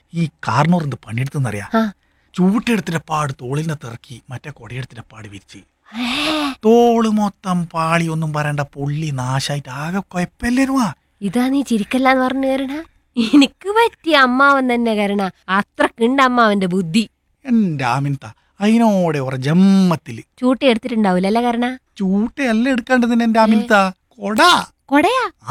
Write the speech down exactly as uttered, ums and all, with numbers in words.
ഈ കാർണൂറിന്റെ പണിയെടുത്തെന്നറിയാ ആ. ചൂട്ടെടുത്തിന്റെ പാട് തോളിനെ തിറക്കി മറ്റേ കൊടയെടുത്തിന്റെ പാട് വിരിച്ച് തോള് മൊത്തം പാളി ഒന്നും പറയണ്ട പൊള്ളി നാശായിട്ട് ആകെ കൊയപ്പല്ലേരുവാ. ഇതാ നീ ചിരിക്കല്ലാന്ന് പറഞ്ഞു കരണ. എനിക്ക് പറ്റിയ അമ്മാവൻ തന്നെ കരണ. അത്രക്കുണ്ട് അമ്മാവന്റെ ബുദ്ധി. എന്റെ ആമിൻത അതിനോടെ ഒരു ജമ്മത്തില് ചൂട്ടി എടുത്തിട്ടുണ്ടാവൂലല്ലേ കരണ. ചൂട്ടയല്ല എടുക്കേണ്ടതിന് എന്റെ ആമിൻത കൊട. കൊടയാ?